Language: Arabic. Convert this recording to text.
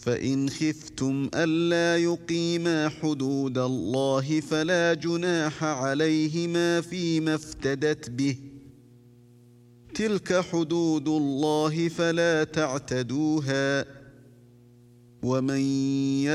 فإن خفتم ألا يقيما حدود الله فلا جناح عليهما فيما افتدت به، تلك حدود الله فلا تعتدوها، ومن